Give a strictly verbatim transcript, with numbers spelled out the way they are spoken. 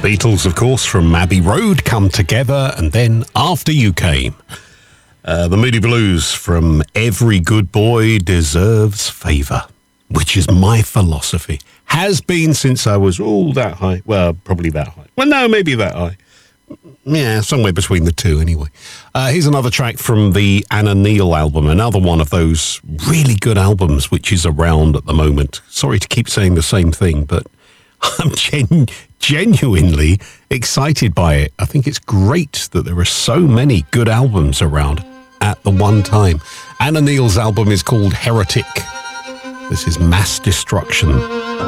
Beatles, of course, from Abbey Road, Come Together, and then After You Came. Uh, the Moody Blues from Every Good Boy Deserves Favour, which is my philosophy. Has been since I was, oh, that high. Well, probably that high. Well, no, maybe that high. Yeah, somewhere between the two anyway. Uh, here's another track from the Anna Neil album, another one of those really good albums which is around at the moment. Sorry to keep saying the same thing, but I'm gen- genuinely excited by it. I think it's great that there are so many good albums around at the one time. Anna Neil's album is called Heretic. This is Mass Destruction.